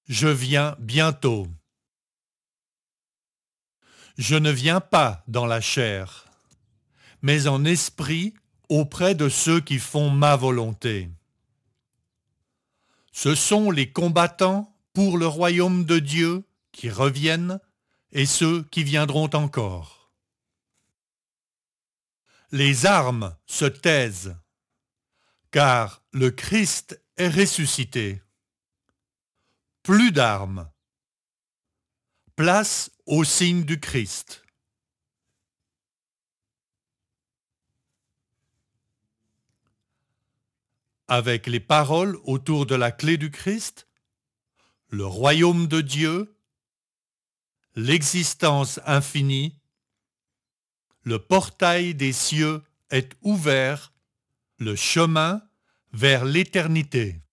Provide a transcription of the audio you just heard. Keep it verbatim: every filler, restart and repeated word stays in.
Je viens bientôt. Je ne viens pas dans la chair, mais en esprit auprès de ceux qui font ma volonté. Ce sont les combattants pour le royaume de Dieu qui reviennent et ceux qui viendront encore. Les armes se taisent, car le Christ est ressuscité. Plus d'armes. Place au signe du Christ. Avec les paroles autour de la clé du Christ, le royaume de Dieu, l'existence infinie, le portail des cieux est ouvert, le chemin vers l'éternité.